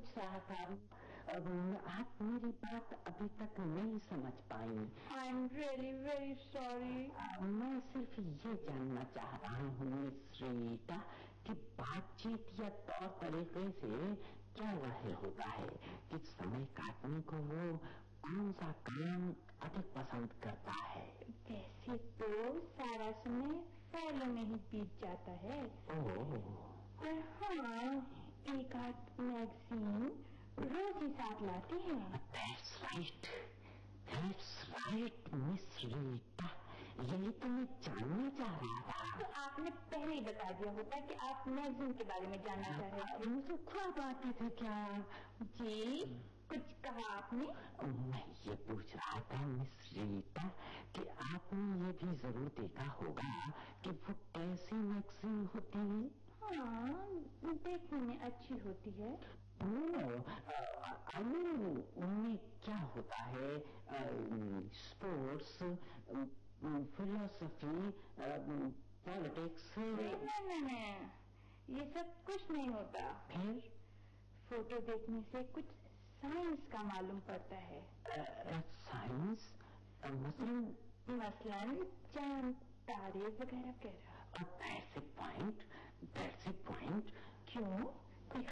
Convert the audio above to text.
पूछ रहा था, आप मेरी बात अभी तक नहीं समझ पाई। I am really very sorry. मैं सिर्फ ये जानना चाह रहा हूँ मिस रीटा कि बातचीत या तौर तरीके से क्या जाहिर होता है कि समय काटने को वो कौन सा काम अधिक पसंद करता है। वैसे तो सारा समय फाइलों में ही बीत जाता है। और हाँ, एक आध मैगजीन रोज ही साथ लाते हैं। That's right, मिस रीटा, यही तो मैं जानना चाह रहा था। तो आपने पहले ही बता दिया होता कि आप मैगजीन के बारे में जानना चाह रहे थे। मुझे ख्वाब आते थे क्या? जी, कुछ कहा आपने? मैं ये पूछ रहा था मिस रीटा कि आपने ये भी जरूर देखा होगा कि वो कैसी मैगजीन होती है। हाँ, देखने में अच्छी होती है। उनमें क्या होता है? Sports, philosophy, politics? नहीं, ये सब कुछ नहीं होता। फिर फोटो देखने से कुछ साइंस का मालूम पड़ता है। साइंस? मसलन चांद, तारे वगैरह वगैरह। That's a point. क्यों?